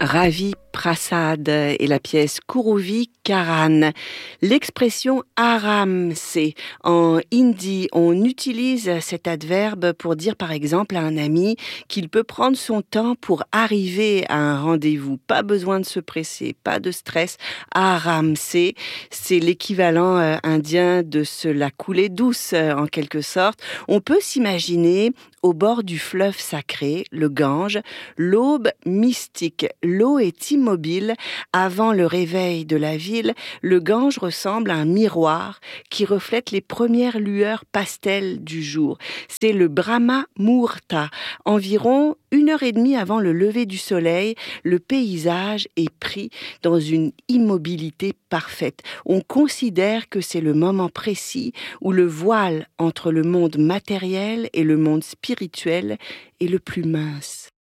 Ravi Prasad et la pièce Kuruvi Karan. L'expression aramse en hindi, on utilise cet adverbe pour dire par exemple à un ami qu'il peut prendre son temps pour arriver à un rendez-vous. Pas besoin de se presser, pas de stress. Aramse, c'est l'équivalent indien de se la couler douce en quelque sorte. On peut s'imaginer au bord du fleuve sacré, le Gange, l'aube mystique. L'eau est immobile. Avant le réveil de la ville, le Gange ressemble à un miroir qui reflète les premières lueurs pastel du jour. C'est le Brahma Muhurta. Environ 1 heure et demie avant le lever du soleil, le paysage est pris dans une immobilité parfaite. On considère que c'est le moment précis où le voile entre le monde matériel et le monde spirituel est le plus mince.